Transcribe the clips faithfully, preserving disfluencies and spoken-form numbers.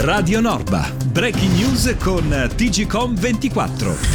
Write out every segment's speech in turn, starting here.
Radio Norba, breaking news con T G C O M ventiquattro.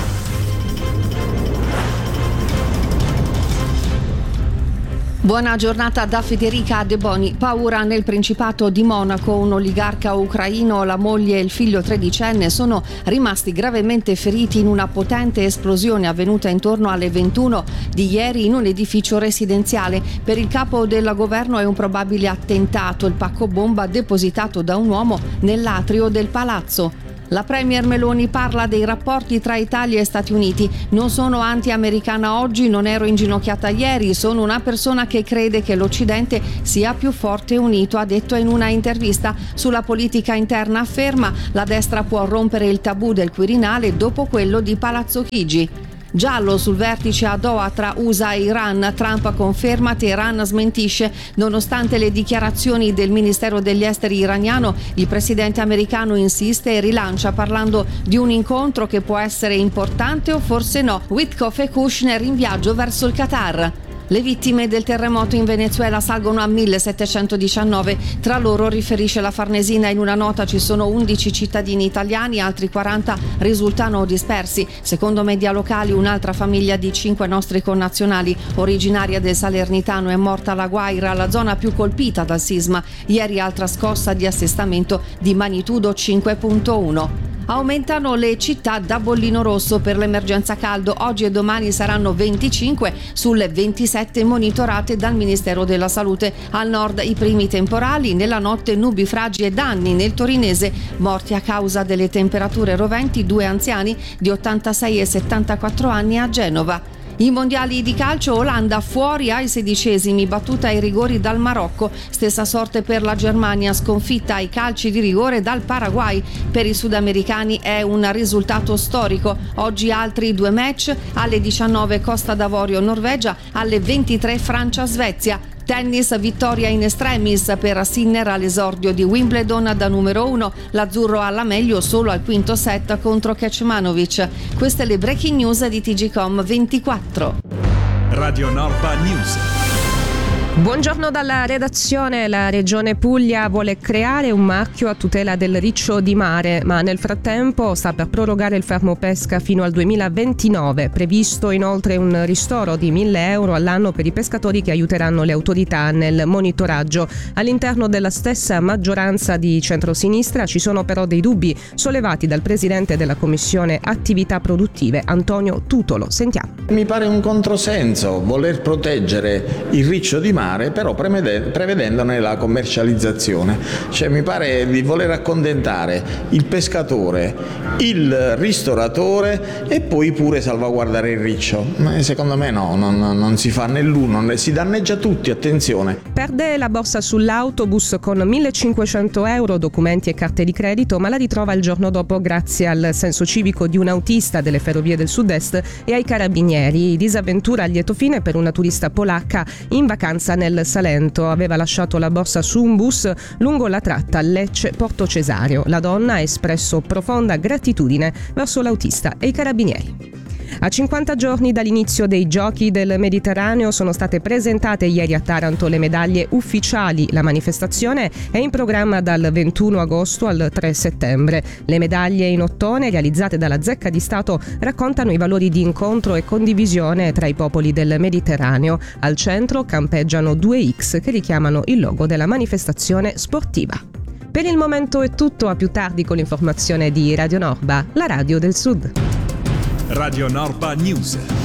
Buona giornata da Federica De Boni. Paura nel Principato di Monaco. Un oligarca ucraino, la moglie e il figlio tredicenne sono rimasti gravemente feriti in una potente esplosione avvenuta intorno alle ventuno di ieri in un edificio residenziale. Per il capo del governo è un probabile attentato, il pacco bomba depositato da un uomo nell'atrio del palazzo. La premier Meloni parla dei rapporti tra Italia e Stati Uniti. Non sono anti-americana oggi, non ero inginocchiata ieri, sono una persona che crede che l'Occidente sia più forte e unito, ha detto in una intervista. Sulla politica interna afferma: la destra può rompere il tabù del Quirinale dopo quello di Palazzo Chigi. Giallo sul vertice a Doha tra U S A e Iran. Trump conferma, Teheran smentisce. Nonostante le dichiarazioni del Ministero degli Esteri iraniano, il presidente americano insiste e rilancia parlando di un incontro che può essere importante o forse no. Witkoff e Kushner in viaggio verso il Qatar. Le vittime del terremoto in Venezuela salgono a millesettecentodiciannove. Tra loro, riferisce la Farnesina in una nota, ci sono undici cittadini italiani, altri quaranta risultano dispersi. Secondo media locali, un'altra famiglia di cinque nostri connazionali originaria del Salernitano è morta alla Guaira, la zona più colpita dal sisma. Ieri altra scossa di assestamento di magnitudo cinque virgola uno. Aumentano le città da bollino rosso per l'emergenza caldo. Oggi e domani saranno venticinque sulle ventisette monitorate dal Ministero della Salute. Al nord i primi temporali, nella notte nubifragi e danni nel torinese. Morti a causa delle temperature roventi due anziani di ottantasei e settantaquattro anni a Genova. I mondiali di calcio, Olanda fuori ai sedicesimi, battuta ai rigori dal Marocco. Stessa sorte per la Germania, sconfitta ai calci di rigore dal Paraguay. Per i sudamericani è un risultato storico. Oggi altri due match, alle diciannove Costa d'Avorio Norvegia, alle ventitré Francia Svezia. Tennis, vittoria in extremis per Sinner all'esordio di Wimbledon da numero uno. L'azzurro alla meglio solo al quinto set contro Kecmanovic. Queste le breaking news di T G C O M ventiquattro. Radio Norba News. Buongiorno dalla redazione. La Regione Puglia vuole creare un marchio a tutela del riccio di mare, ma nel frattempo sta per prorogare il fermo pesca fino al duemilaventinove. Previsto inoltre un ristoro di mille euro all'anno per i pescatori che aiuteranno le autorità nel monitoraggio. All'interno della stessa maggioranza di centrosinistra ci sono però dei dubbi sollevati dal presidente della Commissione Attività Produttive, Antonio Tutolo. Sentiamo. Mi pare un controsenso voler proteggere il riccio di mare, però prevedendone la commercializzazione. Cioè, mi pare di voler accontentare il pescatore, il ristoratore e poi pure salvaguardare il riccio. Ma secondo me no, non, non si fa né l'uno, né si danneggia tutti, attenzione. Perde la borsa sull'autobus con millecinquecento euro, documenti e carte di credito, ma la ritrova il giorno dopo grazie al senso civico di un autista delle Ferrovie del Sud-Est e ai carabinieri. Disavventura a lieto fine per una turista polacca in vacanza nel Salento. Aveva lasciato la borsa su un bus lungo la tratta Lecce-Porto Cesario. La donna ha espresso profonda gratitudine verso l'autista e i carabinieri. A cinquanta giorni dall'inizio dei Giochi del Mediterraneo sono state presentate ieri a Taranto le medaglie ufficiali. La manifestazione è in programma dal ventuno agosto al tre settembre. Le medaglie in ottone realizzate dalla Zecca di Stato raccontano i valori di incontro e condivisione tra i popoli del Mediterraneo. Al centro campeggiano due X che richiamano il logo della manifestazione sportiva. Per il momento è tutto, a più tardi con l'informazione di Radio Norba, la radio del Sud. Radio Norba News.